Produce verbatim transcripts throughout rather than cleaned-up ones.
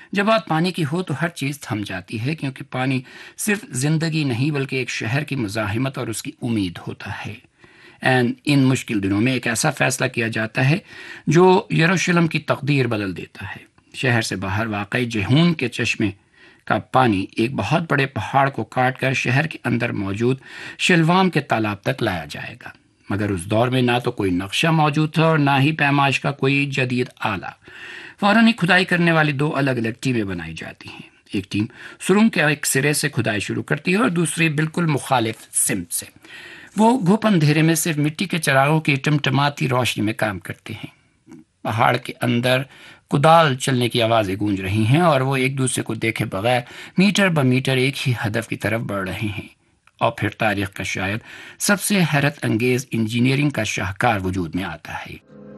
جب بات پانی کی ہو تو ہر چیز تھم جاتی ہے، کیونکہ پانی صرف زندگی نہیں بلکہ ایک شہر کی مزاحمت اور اس کی امید ہوتا ہے۔ این ان مشکل دنوں میں ایک ایسا فیصلہ کیا جاتا ہے جو یروشلم کی تقدیر بدل دیتا ہے۔ شہر سے باہر واقع جہون کے چشمے کا پانی ایک بہت بڑے پہاڑ کو کاٹ کر شہر کے اندر موجود شلوام کے تالاب تک لایا جائے گا، مگر اس دور میں نہ تو کوئی نقشہ موجود تھا اور نہ ہی پیمائش کا کوئی جدید آلہ۔ فوراً ہی کھدائی کرنے والی دو الگ الگ ٹیمیں بنائی جاتی ہیں۔ ایک ٹیم سرنگ کے ایک سرے سے کھدائی شروع کرتی ہے اور دوسری بالکل مخالف سمت سے۔ وہ گھپ اندھیرے میں صرف مٹی کے چراغوں کی ٹمٹماتی روشنی میں کام کرتے ہیں۔ پہاڑ کے اندر کدال چلنے کی آوازیں گونج رہی ہیں اور وہ ایک دوسرے کو دیکھے بغیر میٹر ب میٹر ایک ہی ہدف کی طرف بڑھ رہے ہیں۔ اور پھر تاریخ کا شاید سب سے حیرت انگیز انجینئرنگ کا شاہکار وجود میں آتا ہے۔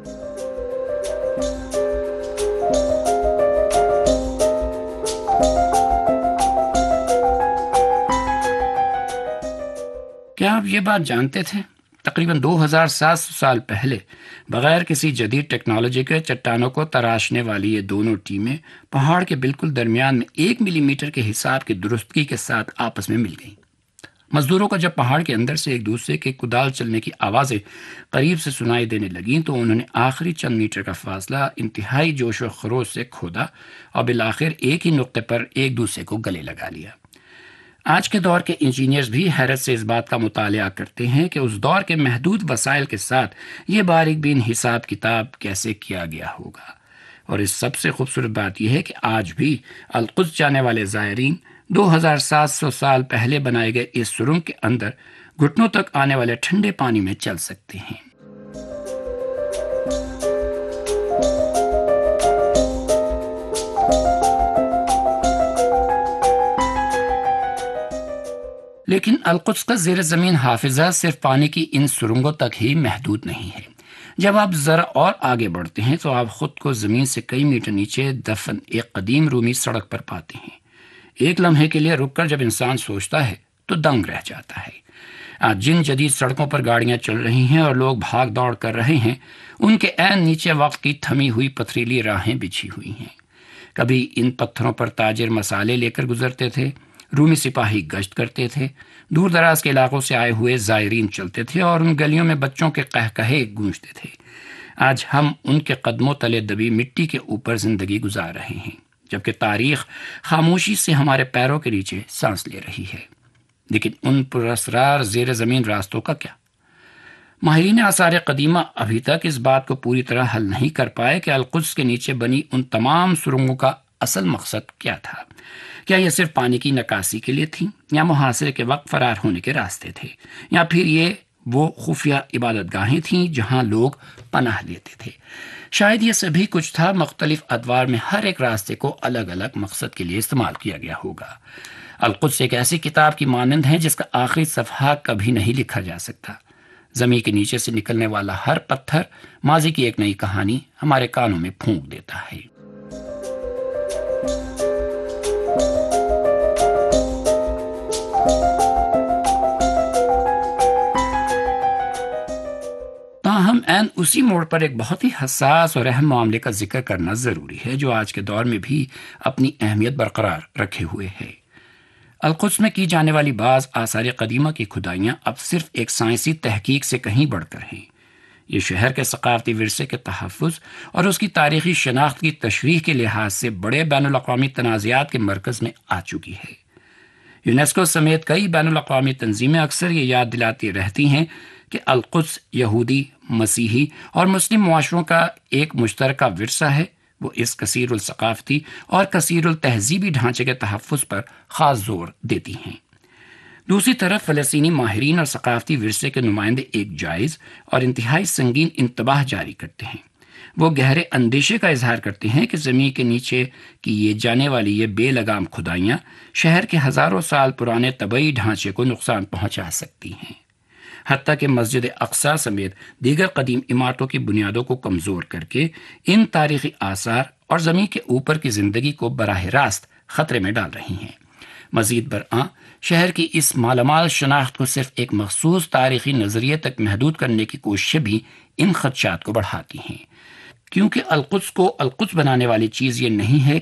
کیا آپ یہ بات جانتے تھے؟ تقریباً دو ہزار سات سو سال پہلے بغیر کسی جدید ٹیکنالوجی کے چٹانوں کو تراشنے والی یہ دونوں ٹیمیں پہاڑ کے بالکل درمیان میں ایک ملی میٹر کے حساب کی درستگی کے ساتھ آپس میں مل گئیں۔ مزدوروں کو جب پہاڑ کے اندر سے ایک دوسرے کے کدال چلنے کی آوازیں قریب سے سنائی دینے لگیں تو انہوں نے آخری چند میٹر کا فاصلہ انتہائی جوش و خروش سے کھودا اور بالآخر ایک ہی نقطے پر ایک دوسرے کو گلے لگا لیا۔ آج کے دور کے انجینئرز بھی حیرت سے اس بات کا مطالعہ کرتے ہیں کہ اس دور کے محدود وسائل کے ساتھ یہ باریک بین حساب کتاب کیسے کیا گیا ہوگا۔ اور اس سب سے خوبصورت بات یہ ہے کہ آج بھی القدس جانے والے زائرین دو ہزار سات سو سال پہلے بنائے گئے اس سرنگ کے اندر گھٹنوں تک آنے والے ٹھنڈے پانی میں چل سکتے ہیں۔ لیکن القدس کا زیر زمین حافظہ صرف پانی کی ان سرنگوں تک ہی محدود نہیں ہے۔ جب آپ ذرا اور آگے بڑھتے ہیں تو آپ خود کو زمین سے کئی میٹر نیچے دفن ایک قدیم رومی سڑک پر پاتے ہیں۔ ایک لمحے کے لیے رک کر جب انسان سوچتا ہے تو دنگ رہ جاتا ہے۔ آج جن جدید سڑکوں پر گاڑیاں چل رہی ہیں اور لوگ بھاگ دوڑ کر رہے ہیں، ان کے عین نیچے وقت کی تھمی ہوئی پتھریلی راہیں بچھی ہوئی ہیں۔ کبھی ان پتھروں پر تاجر مسالے لے کر گزرتے تھے، رومی سپاہی گشت کرتے تھے، دور دراز کے علاقوں سے آئے ہوئے زائرین چلتے تھے اور ان گلیوں میں بچوں کے قہقہے گونجتے تھے۔ آج ہم ان کے قدموں تلے دبی مٹی کے اوپر زندگی گزار رہے ہیں، جبکہ تاریخ خاموشی سے ہمارے پیروں کے نیچے سانس لے رہی ہے۔ لیکن ان پراسرار زیر زمین راستوں کا کیا؟ ماہرین آثار قدیمہ ابھی تک اس بات کو پوری طرح حل نہیں کر پائے کہ القدس کے نیچے بنی ان تمام سرنگوں کا اصل مقصد کیا تھا۔ کیا یہ صرف پانی کی نکاسی کے لیے تھی، یا محاصرے کے وقت فرار ہونے کے راستے تھے، یا پھر یہ وہ خفیہ عبادت گاہیں تھیں جہاں لوگ پناہ لیتے تھے؟ شاید یہ سبھی کچھ تھا۔ مختلف ادوار میں ہر ایک راستے کو الگ الگ مقصد کے لیے استعمال کیا گیا ہوگا۔ القدس ایک ایسی کتاب کی مانند ہے جس کا آخری صفحہ کبھی نہیں لکھا جا سکتا۔ زمین کے نیچے سے نکلنے والا ہر پتھر ماضی کی ایک نئی کہانی ہمارے کانوں میں پھونک دیتا ہے۔ تاہم عین اسی موڑ پر ایک بہت ہی حساس اور اہم معاملے کا ذکر کرنا ضروری ہے جو آج کے دور میں بھی اپنی اہمیت برقرار رکھے ہوئے ہے۔ القدس میں کی جانے والی بعض آثار قدیمہ کی کھدائیاں اب صرف ایک سائنسی تحقیق سے کہیں بڑھ کر ہیں۔ یہ شہر کے ثقافتی ورثے کے تحفظ اور اس کی تاریخی شناخت کی تشریح کے لحاظ سے بڑے بین الاقوامی تنازعات کے مرکز میں آ چکی ہے۔ یونیسکو سمیت کئی بین الاقوامی تنظیمیں اکثر یہ یاد دلاتی رہتی ہیں کہ القدس یہودی، مسیحی اور مسلم معاشروں کا ایک مشترکہ ورثہ ہے۔ وہ اس کثیر الثقافتی اور کثیر التہذیبی ڈھانچے کے تحفظ پر خاص زور دیتی ہیں۔ دوسری طرف فلسطینی ماہرین اور ثقافتی ورثے کے نمائندے ایک جائز اور انتہائی سنگین انتباہ جاری کرتے ہیں۔ وہ گہرے اندیشے کا اظہار کرتے ہیں کہ زمین کے نیچے کیے جانے والی یہ بے لگام کھدائیاں شہر کے ہزاروں سال پرانے طبعی ڈھانچے کو نقصان پہنچا سکتی ہیں، حتیٰ کہ مسجد اقصیٰ سمیت دیگر قدیم عمارتوں کی بنیادوں کو کمزور کر کے ان تاریخی آثار اور زمین کے اوپر کی زندگی کو براہ راست خطرے میں ڈال رہی ہیں۔ مزید برآں شہر کی اس مالامال شناخت کو صرف ایک مخصوص تاریخی نظریے تک محدود کرنے کی کوششیں بھی ان خدشات کو بڑھاتی ہیں، کیونکہ القدس کو القدس بنانے والی چیز یہ نہیں ہے